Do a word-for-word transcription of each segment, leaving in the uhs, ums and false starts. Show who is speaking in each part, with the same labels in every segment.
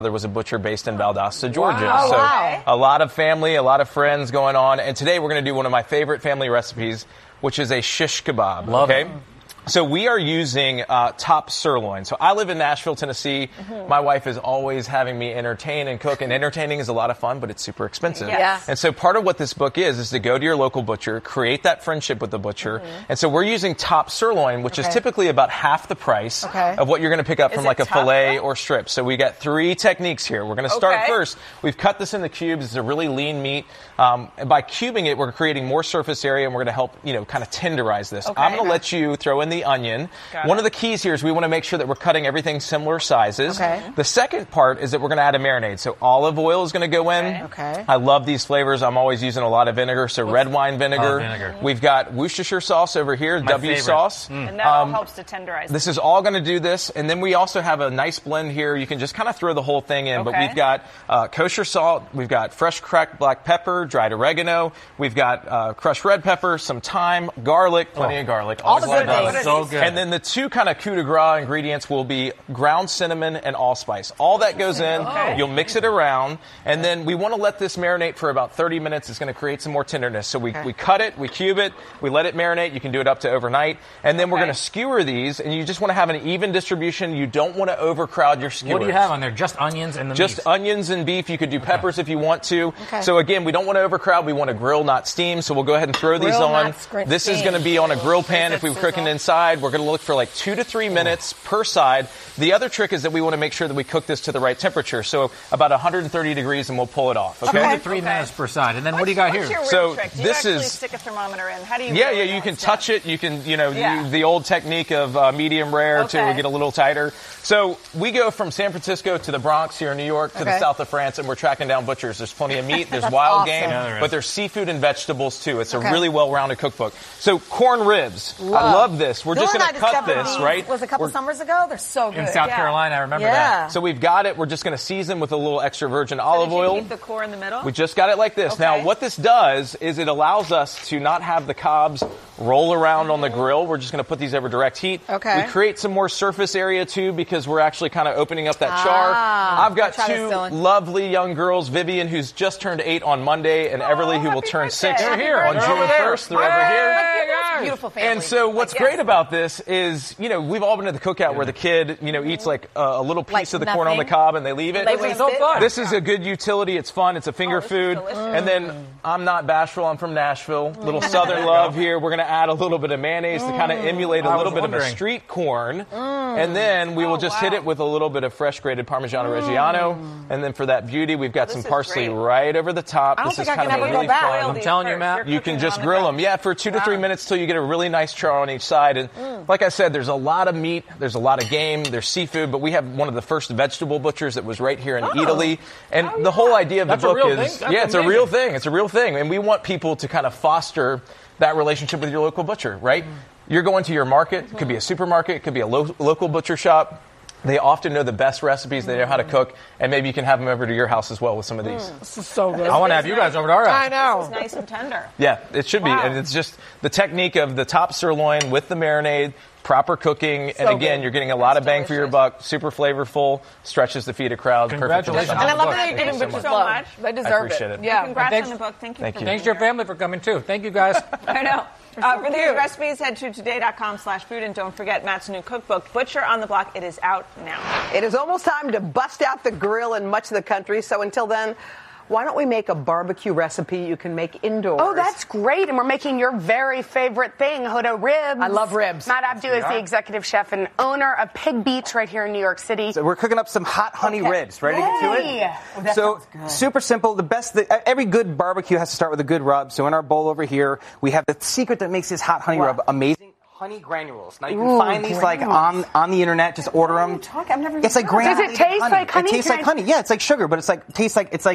Speaker 1: There was a butcher based in Valdosta, Georgia.
Speaker 2: Wow.
Speaker 1: So
Speaker 2: Wow.
Speaker 1: a lot of family, a lot of friends going on. And today we're going to do one of my favorite family recipes, which is a shish kebab.
Speaker 3: Love
Speaker 1: okay?
Speaker 3: it.
Speaker 1: So we are using uh, top sirloin. So I live in Nashville, Tennessee. Mm-hmm. My wife is always having me entertain and cook, and entertaining is a lot of fun, but it's super expensive.
Speaker 2: Yes.
Speaker 1: And so part of what this book is, is to go to your local butcher, create that friendship with the butcher. Mm-hmm. And so we're using top sirloin, which okay. is typically about half the price
Speaker 2: okay.
Speaker 1: of what you're going to pick up
Speaker 2: is
Speaker 1: from like a
Speaker 2: tough,
Speaker 1: filet
Speaker 2: though?
Speaker 1: or strip. So we got three techniques here. We're going to start
Speaker 2: okay.
Speaker 1: first. We've cut this into cubes. It's a really lean meat. Um, and by cubing it, we're creating more surface area, and we're going to help, you know, kind of tenderize this.
Speaker 2: Okay.
Speaker 1: I'm going to let you throw in the onion.
Speaker 2: Got
Speaker 1: One
Speaker 2: it.
Speaker 1: of the keys here is we want to make sure that we're cutting everything similar sizes.
Speaker 2: Okay.
Speaker 1: The second part is that we're going to add a marinade. So olive oil is going to go in.
Speaker 2: Okay. okay.
Speaker 1: I love these flavors. I'm always using a lot of vinegar. So What's red wine vinegar.
Speaker 3: Oh, vinegar.
Speaker 1: We've got Worcestershire sauce over here,
Speaker 3: My
Speaker 1: W
Speaker 3: favorite.
Speaker 1: sauce.
Speaker 4: Mm. And that all um, helps to tenderize.
Speaker 1: This is all going to do this. And then we also have a nice blend here. You can just kind of throw the whole thing in.
Speaker 4: Okay.
Speaker 1: But we've got uh, kosher salt. We've got fresh cracked black pepper, dried oregano. We've got uh, crushed red pepper, some thyme, garlic, plenty
Speaker 3: oh.
Speaker 1: of garlic.
Speaker 2: All the good
Speaker 1: garlic.
Speaker 2: things.
Speaker 3: So good.
Speaker 1: And then the two kind of coup de grace ingredients will be ground cinnamon and allspice. All that goes in.
Speaker 4: Okay.
Speaker 1: You'll mix it around. And then we want to let this marinate for about thirty minutes. It's going to create some more tenderness. So we,
Speaker 2: okay.
Speaker 1: we cut it, we cube it, we let it marinate. You can do it up to overnight. And then
Speaker 4: okay.
Speaker 1: we're going to skewer these. And you just want to have an even distribution. You don't want to overcrowd your skewers.
Speaker 3: What do you have on there? Just onions and the
Speaker 1: Just
Speaker 3: meat?
Speaker 1: onions and beef. You could do peppers
Speaker 3: okay.
Speaker 1: if you want to.
Speaker 2: Okay.
Speaker 1: So again, we don't want to overcrowd. We want to grill, not steam. So we'll go ahead and throw
Speaker 2: Grill,
Speaker 1: these on.
Speaker 2: not scr-
Speaker 1: This is
Speaker 2: steam.
Speaker 1: going to be on a grill pan if we were
Speaker 2: sizzle.
Speaker 1: cooking inside. We're going to look for like two to three minutes per side. The other trick is that we want to make sure that we cook this to the right temperature. So about one hundred thirty degrees, and we'll pull it off. Okay.
Speaker 3: Two
Speaker 2: Okay.
Speaker 3: to three
Speaker 4: Okay.
Speaker 3: minutes per side. And then
Speaker 4: What's,
Speaker 3: what do you got
Speaker 4: what's
Speaker 3: here?
Speaker 4: Your real
Speaker 1: So
Speaker 4: trick? Do you
Speaker 1: this
Speaker 4: actually
Speaker 1: is-
Speaker 4: stick a thermometer in? How do you?
Speaker 1: Yeah,
Speaker 4: really
Speaker 1: yeah,
Speaker 4: know
Speaker 1: you can
Speaker 4: it's
Speaker 1: touch
Speaker 4: done?
Speaker 1: it. You can, you know,
Speaker 4: Yeah.
Speaker 1: the, the old technique of uh, medium rare
Speaker 4: Okay.
Speaker 1: to get a little tighter. So we go from San Francisco to the Bronx here in New York to
Speaker 2: Okay.
Speaker 1: the south of France, and we're tracking down butchers. There's plenty of meat. There's
Speaker 2: That's
Speaker 1: wild
Speaker 2: awesome.
Speaker 1: game,
Speaker 3: Yeah, there is.
Speaker 1: but there's seafood and vegetables too. It's a
Speaker 2: Okay.
Speaker 1: really well-rounded cookbook. So corn ribs. I
Speaker 2: Love.
Speaker 1: love this. We're
Speaker 2: Bill
Speaker 1: just
Speaker 2: and
Speaker 1: going
Speaker 2: I
Speaker 1: to cut
Speaker 2: discovered
Speaker 1: this,
Speaker 2: these,
Speaker 1: right?
Speaker 2: Was a couple
Speaker 1: We're-
Speaker 2: summers ago. They're so good.
Speaker 3: In South
Speaker 4: Yeah.
Speaker 3: Carolina, I remember
Speaker 2: Yeah.
Speaker 3: that.
Speaker 1: So we've got it. We're just going to season with a little extra virgin
Speaker 4: So
Speaker 1: olive
Speaker 4: did you
Speaker 1: oil.
Speaker 4: keep the core in the middle.
Speaker 1: We just got it like this.
Speaker 4: Okay.
Speaker 1: Now, what this does is it allows us to not have the cobs roll around on the grill. We're just going to put these over direct heat.
Speaker 2: Okay.
Speaker 1: We create some more surface area, too, because we're actually kind of opening up that
Speaker 2: Ah,
Speaker 1: char. I've got
Speaker 2: I'll try this,
Speaker 1: two
Speaker 2: Dylan.
Speaker 1: lovely young girls, Vivian, who's just turned eight on Monday, and Everly, who will
Speaker 4: happy
Speaker 1: turn
Speaker 4: birthday.
Speaker 1: six
Speaker 4: They're
Speaker 3: here.
Speaker 1: on
Speaker 3: They're
Speaker 1: June
Speaker 3: over there.
Speaker 1: first. They're over here.
Speaker 2: That's a beautiful family.
Speaker 1: And so what's
Speaker 2: Like,
Speaker 1: great
Speaker 2: yes.
Speaker 1: about this is, you know, we've all been to the cookout where the kid, you know, eats like a, a little piece
Speaker 2: Like
Speaker 1: of the corn on the
Speaker 2: nothing.
Speaker 1: cob and they leave it.
Speaker 2: They
Speaker 3: This is
Speaker 2: waste
Speaker 3: so
Speaker 2: it.
Speaker 3: fun.
Speaker 1: This is a good utility. It's fun. It's a finger
Speaker 4: Oh, this is
Speaker 1: food.
Speaker 4: delicious.
Speaker 1: And then I'm not bashful. I'm from Nashville. Little Southern love here. We're going to add a little bit of mayonnaise to kind of emulate a
Speaker 3: I
Speaker 1: little
Speaker 3: was
Speaker 1: bit of a
Speaker 3: wondering.
Speaker 1: street corn. And then we will
Speaker 4: Oh,
Speaker 1: just
Speaker 4: wow.
Speaker 1: hit it with a little bit of fresh grated Parmigiano Reggiano. And then for that beauty, we've got
Speaker 4: This
Speaker 1: some
Speaker 4: is
Speaker 1: parsley
Speaker 4: great.
Speaker 1: right over the top.
Speaker 2: I don't
Speaker 1: this
Speaker 2: think
Speaker 1: is
Speaker 2: I
Speaker 1: kind
Speaker 2: can
Speaker 1: of a
Speaker 2: ever go
Speaker 1: really
Speaker 2: back.
Speaker 1: fun.
Speaker 3: I'm telling you, Matt.
Speaker 1: You can just grill them, yeah, for two to three minutes till you get a really nice char on each side. And like I said, there's a lot of meat, there's a lot of game, there's seafood, but we have one of the first vegetable butchers that was right here in Italy. And
Speaker 4: Oh,
Speaker 1: the whole idea of
Speaker 3: That's
Speaker 1: the
Speaker 3: a
Speaker 1: book
Speaker 3: real
Speaker 1: is,
Speaker 3: thing? That's
Speaker 1: yeah, it's a
Speaker 3: amazing.
Speaker 1: real thing. It's a real thing, and we want people to kind of foster that relationship with your local butcher, right? You're going to your market, it could be a supermarket, it could be a lo- local butcher shop. They often know the best recipes. They know how to cook, and maybe you can have them over to your house as well with some of these.
Speaker 2: This is so good.
Speaker 3: I want to have you guys over to our
Speaker 2: I
Speaker 3: house.
Speaker 2: know.
Speaker 4: It's nice and tender.
Speaker 1: Yeah, it should be.
Speaker 4: Wow.
Speaker 1: And it's just the technique of the top sirloin with the marinade, proper cooking, and
Speaker 2: So
Speaker 1: again,
Speaker 2: good.
Speaker 1: you're getting a lot of bang for your
Speaker 4: delicious.
Speaker 1: buck, super flavorful, stretches to feed a crowd. Perfect for the
Speaker 3: Congratulations.
Speaker 1: summer.
Speaker 2: And I love
Speaker 3: Look,
Speaker 2: that you're
Speaker 4: thank
Speaker 2: giving
Speaker 4: you
Speaker 2: butchers
Speaker 4: so
Speaker 2: love.
Speaker 4: much.
Speaker 2: They deserve
Speaker 1: appreciate it.
Speaker 2: Yeah.
Speaker 4: Congrats
Speaker 3: thanks-
Speaker 4: on the book. Thank you.
Speaker 1: Thank
Speaker 4: for
Speaker 1: you.
Speaker 4: being
Speaker 3: Thanks to your
Speaker 4: here.
Speaker 3: family for coming, too. Thank you, guys.
Speaker 4: I know. Uh, for these recipes, head to today.com slash food, and don't forget Matt's new cookbook, Butcher on the Block. It is out now.
Speaker 5: It is almost time to bust out the grill in much of the country. So until then, why don't we make a barbecue recipe you can make indoors?
Speaker 6: Oh, that's great. And we're making your very favorite thing, Hodo Ribs.
Speaker 5: I love ribs.
Speaker 6: Matt Abdu is the executive chef and owner of Pig Beach right here in New York City.
Speaker 7: So we're cooking up some hot honey
Speaker 6: Okay.
Speaker 7: ribs. Ready to get to
Speaker 6: Yay.
Speaker 7: it?
Speaker 6: Oh, that
Speaker 7: so
Speaker 6: sounds good.
Speaker 7: super simple. The best. The, every good barbecue has to start with a good rub. So in our bowl over here, we have the secret that makes this hot honey rub amazing. Honey granules. Now you can
Speaker 6: Ooh,
Speaker 7: find these like on on the internet. Just order them.
Speaker 6: Talk, I've never
Speaker 7: It's like
Speaker 6: even heard of
Speaker 7: granulated
Speaker 6: that. Does it taste
Speaker 7: honey.
Speaker 6: like honey?
Speaker 7: It tastes
Speaker 6: Can
Speaker 7: like
Speaker 6: I-
Speaker 7: honey. Yeah, it's like sugar, but it's like tastes like it's like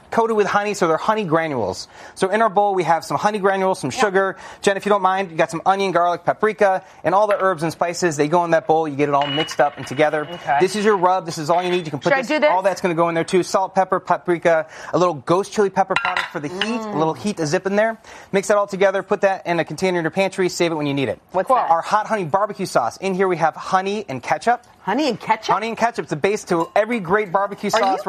Speaker 7: coated with honey, so they're honey granules. So in our bowl, we have some honey granules, some sugar. Jen, if you don't mind, you got some onion, garlic, paprika, and all the herbs and spices. They go in that bowl. You get it all mixed up and together.
Speaker 6: Okay.
Speaker 7: This is your rub. This is all you need. You can put
Speaker 6: Should I
Speaker 7: this,
Speaker 6: do this?
Speaker 7: all that's going to go in there too. Salt, pepper, paprika, a little ghost chili pepper powder for the heat,
Speaker 6: Mm.
Speaker 7: a little heat to zip in there. Mix that all together. Put that in a container in your pantry. Save it when you need it.
Speaker 5: What's that?
Speaker 7: Our hot honey barbecue sauce. In here we have honey and ketchup.
Speaker 5: Honey and ketchup?
Speaker 7: Honey and ketchup. It's the base to every great barbecue sauce.
Speaker 5: you